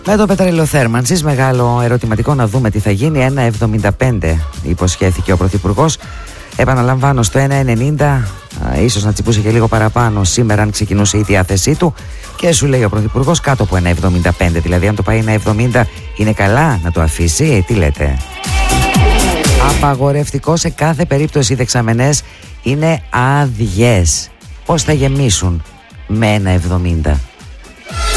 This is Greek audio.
Με το πετρελαιοθέρμανσης, μεγάλο ερωτηματικό να δούμε τι θα γίνει. 1,75 υποσχέθηκε ο Πρωθυπουργός. Επαναλαμβάνω, στο 1,90 ίσως να τσιπούσε και λίγο παραπάνω σήμερα αν ξεκινούσε η διάθεσή του. Και σου λέει ο Πρωθυπουργός κάτω από 1,75. Δηλαδή αν το πάει 1,70 είναι καλά να το αφήσει. Τι λέτε? Απαγορευτικό σε κάθε περίπτωση. Οι δεξαμενές είναι άδειες. Πώς θα γεμίσουν με 1,70?